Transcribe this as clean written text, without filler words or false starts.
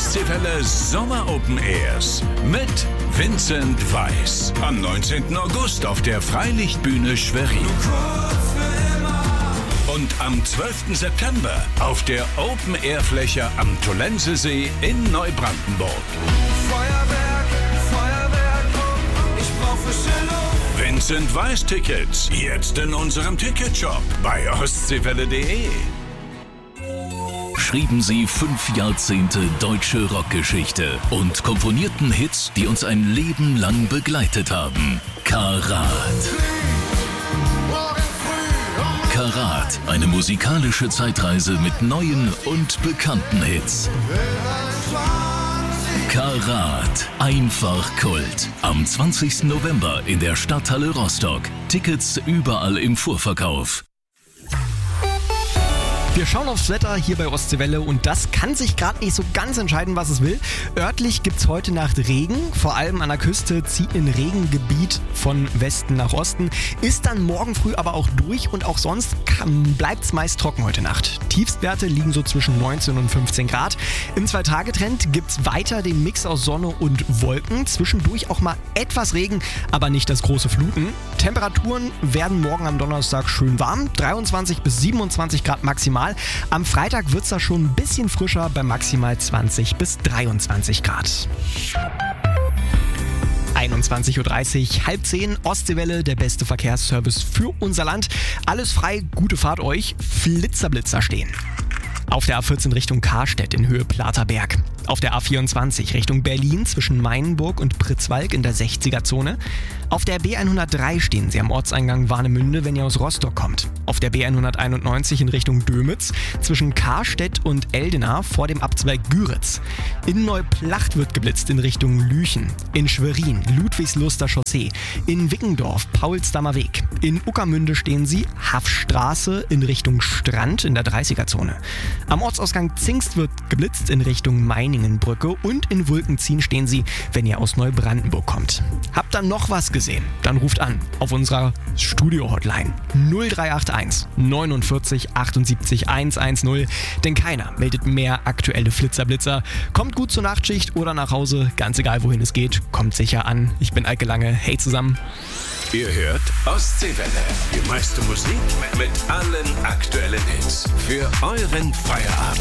Ostseewelle Sommer Open Airs mit Vincent Weiss. Am 19. August auf der Freilichtbühne Schwerin. Und am 12. September auf der Open-Air-Fläche am Tollensesee in Neubrandenburg. Feuerwerk, ich brauch frische Luft. Vincent Weiss Tickets jetzt in unserem Ticketshop bei ostseewelle.de. Schrieben sie 5 Jahrzehnte deutsche Rockgeschichte und komponierten Hits, die uns ein Leben lang begleitet haben. Karat. Karat, eine musikalische Zeitreise mit neuen und bekannten Hits. Karat, einfach Kult. Am 20. November in der Stadthalle Rostock. Tickets überall im Vorverkauf. Wir schauen aufs Wetter hier bei Ostseewelle und das kann sich gerade nicht so ganz entscheiden, was es will. Örtlich gibt es heute Nacht Regen, vor allem an der Küste zieht ein Regengebiet von Westen nach Osten, ist dann morgen früh aber auch durch und auch sonst bleibt es meist trocken heute Nacht. Tiefstwerte liegen so zwischen 19 und 15 Grad. Im 2-Tage-Trend gibt es weiter den Mix aus Sonne und Wolken, zwischendurch auch mal etwas Regen, aber nicht das große Fluten. Temperaturen werden morgen am Donnerstag schön warm, 23 bis 27 Grad maximal. Am Freitag wird es da schon ein bisschen frischer bei maximal 20 bis 23 Grad. 21.30 Uhr, 9:30, Ostseewelle, der beste Verkehrsservice für unser Land. Alles frei, gute Fahrt euch, Flitzer stehen. Auf der A14 Richtung Karstedt in Höhe Platerberg. Auf der A24 Richtung Berlin zwischen Mainenburg und Pritzwalk in der 60er-Zone. Auf der B103 stehen Sie am Ortseingang Warnemünde, wenn ihr aus Rostock kommt. Auf der B191 in Richtung Dömitz zwischen Karstedt und Eldena vor dem Abzweig Güritz. In Neuplacht wird geblitzt in Richtung Lüchen. In Schwerin Ludwigsluster Chaussee. In Wickendorf Paulsdamer Weg. In Uckermünde stehen Sie Haffstraße in Richtung Strand in der 30er-Zone. Am Ortsausgang Zingst wird geblitzt in Richtung Meiningenbrücke und in Wulkenzien stehen Sie, wenn ihr aus Neubrandenburg kommt. Habt ihr noch was gesehen? Dann ruft an auf unserer Studio-Hotline 0381 49 78 110, denn keiner meldet mehr aktuelle Flitzer-Blitzer. Kommt gut zur Nachtschicht oder nach Hause, ganz egal wohin es geht, kommt sicher an. Ich bin Eike Lange, hey zusammen. Ihr hört Ostseewelle. Die meiste Musik mit allen aktuellen Hits. Für euren Feierabend.